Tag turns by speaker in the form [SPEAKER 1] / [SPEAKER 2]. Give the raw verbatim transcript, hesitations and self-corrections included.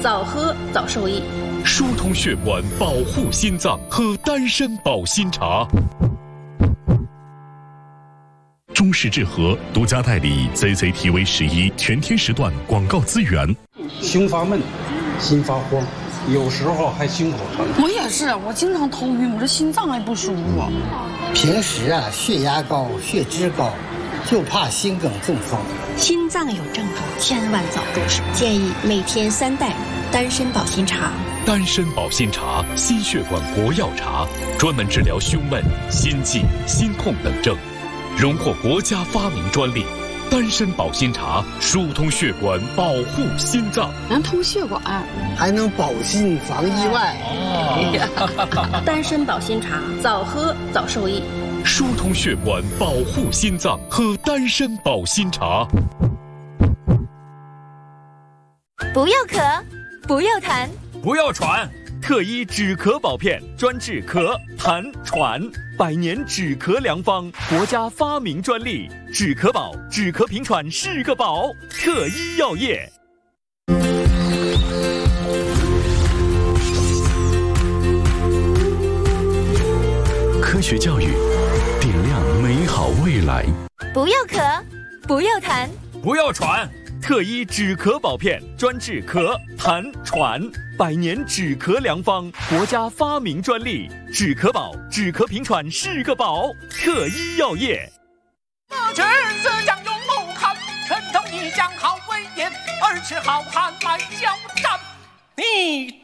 [SPEAKER 1] 早喝早受益。
[SPEAKER 2] 疏通血管，保护心脏，喝丹参保心茶。中式治和独家代理 Z Z T V 十一全天时段广告资源。
[SPEAKER 3] 胸发闷，心发慌，有时候还心口疼。
[SPEAKER 4] 我也是，我经常头晕，我这心脏还不舒服。
[SPEAKER 5] 平时啊，血压高，血脂高，就怕心梗中风。
[SPEAKER 6] 心脏有症状，千万早入手。建议每天三袋丹参保心茶。
[SPEAKER 2] 丹参保心茶，心血管国药茶，专门治疗胸闷、心悸、心痛等症，荣获国家发明专利。丹参保心茶疏通血管，保护心脏，
[SPEAKER 4] 能通血管，
[SPEAKER 5] 还能保心防意外。
[SPEAKER 1] 哦、丹参保心茶，早喝早受益。
[SPEAKER 2] 疏通血管，保护心脏，喝丹参保心茶。
[SPEAKER 7] 不要咳，不要痰，
[SPEAKER 8] 不要喘，特医止咳宝片专治咳、痰、喘，百年止咳良方，国家发明专利。止咳宝，止咳平喘是个宝。特医药业。
[SPEAKER 2] 科学教育，点亮美好未来。
[SPEAKER 7] 不要咳，不要痰，
[SPEAKER 8] 不要喘。特医止咳宝片专治咳、痰、喘，百年止咳良方，国家发明专利。止咳宝，止咳平喘是个宝。特医药业。
[SPEAKER 9] 君子将勇谋看，臣等一将好威严，二尺好汉来交战。你